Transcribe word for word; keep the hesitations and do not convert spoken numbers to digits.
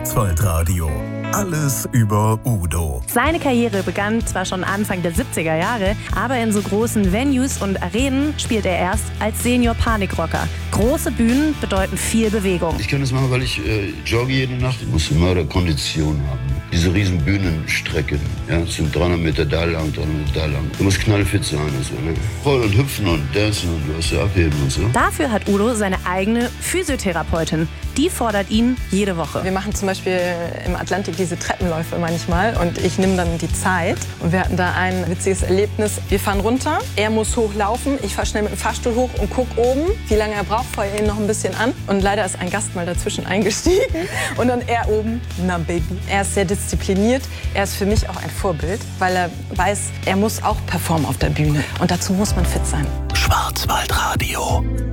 Schwarzwaldradio. Alles über Udo. Seine Karriere begann zwar schon Anfang der siebziger Jahre, aber in so großen Venues und Arenen spielt er erst als Senior-Panikrocker. Große Bühnen bedeuten viel Bewegung. Ich kann das machen, weil ich äh, jogge jede Nacht. Ich muss Mörderkondition haben. Diese riesen Bühnenstrecken, ja, sind dreihundert Meter da lang, dreihundert Meter da lang. Du musst knallfit sein. Also, ne? Voll und hüpfen und dancen und du hast ja abheben und so. Dafür hat Udo seine eigene Physiotherapeutin. Die fordert ihn jede Woche. Wir machen zum Beispiel im Atlantik diese Treppenläufe manchmal und ich nehme dann die Zeit. Und wir hatten da ein witziges Erlebnis. Wir fahren runter, er muss hochlaufen, ich fahre schnell mit dem Fahrstuhl hoch und gucke oben, wie lange er braucht, feuer ihn noch ein bisschen an. Und leider ist ein Gast mal dazwischen eingestiegen und dann er oben, na Baby. Er ist sehr diszipliniert, er ist für mich auch ein Vorbild, weil er weiß, er muss auch performen auf der Bühne und dazu muss man fit sein. Schwarzwaldradio.